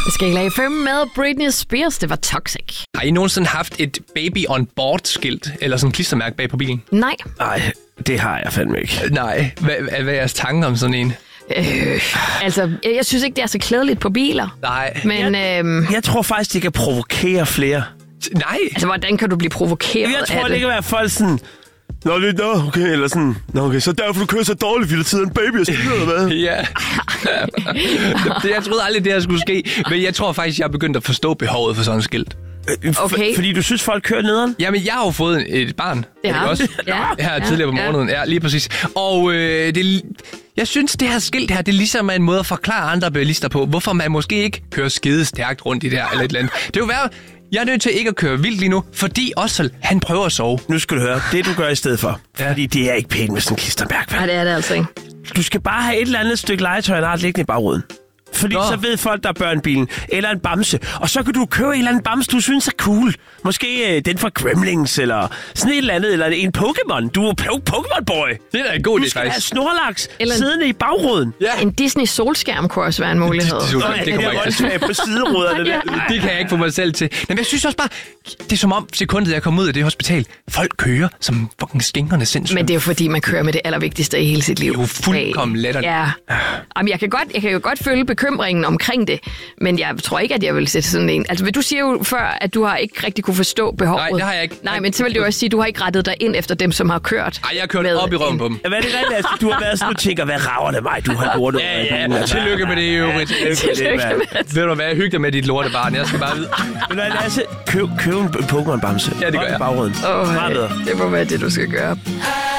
Skal I 5 med Britney Spears? Det var Toxic. Har I nogensinde haft et baby on board skilt eller sådan en klistermærke bag på bilen? Nej. Nej, det har jeg fandme ikke. Nej. Hvad er jeres tanker om sådan en? Altså, jeg synes ikke, det er så klædeligt på biler. Nej. Men, Jeg tror faktisk, det kan provokere flere. Nej. altså, hvordan kan du blive provokeret Jeg tror, af det kan være folk sådan... okay, eller sådan... okay, så derfor du kører så dårligt, fordi der sidder en baby og skriger, eller hvad? Ja. Jeg troede aldrig, det her skulle ske. Men jeg tror faktisk, jeg er begyndt at forstå behovet for sådan et skilt. Okay. Fordi du synes, folk kører nederen? Jamen, jeg har jo fået et barn. Det har også? du? Ja. Her tidligere på morgenen. Ja, lige præcis. Og jeg synes, det her skilt her, det er ligesom en måde at forklare andre bilister på, hvorfor man måske ikke kører skide stærkt rundt i det her, eller et eller andet. Det er jo værd. Jeg er nødt til ikke at køre vildt lige nu, fordi Ossel, han prøver at sove. Nu skal du høre, det du gør i stedet for. Ja. Fordi det er ikke pænt med sådan en klistermærke. Nej, det er det altså ikke. Du skal bare have et eller andet stykke legetøj, der har liggende i bagruden. Fordi Nå. så ved folk, der er børnebilen, eller en bamse. Og så kan du købe en eller anden bamse, du synes er cool. Måske den fra Gremlings, eller sådan et eller andet, eller en Pokémon. Du er Pokémon-boy. Det er da en god idé, Du skal have faktisk. Snorlax Eller siddende i bagruden. Ja. En Disney-solskærm kunne også være en mulighed. Det kommer ikke til. på sideruderne der. Det kan jeg ikke få mig selv til. Men jeg synes også bare, det er som om sekundet, jeg kommer ud af det hospital, folk kører som fucking skænkerne sindssygt. Men det er jo fordi, man kører med det allervigtigste i hele sit liv. Det er jo fuldkommen latterligt. Ja. Jamen, jeg kan jo godt følge bekymringen omkring det, men jeg tror ikke, at jeg vil sætte sådan en... Altså, du siger jo før, at du har ikke rigtig kunne forstå behovet. Nej, det har jeg ikke. Nej, men så vil det jo også sige, at du har ikke rettet dig ind efter dem, som har kørt. Ej, jeg har kørt op i røven på dem. Hvad er det rigtigt, altså? Du har været sådan, du tænker, hvad rager det mig, du har lortet? Ja. Tillykke med det i øvrigt. Tillykke med det. Ved du hvad, hyg dig med dit lortebarn. Jeg skal bare vide. Men Lasse, køb en Pokémon-bamse. Ja, det gør jeg. Bagruden. Det må være det, du skal gøre.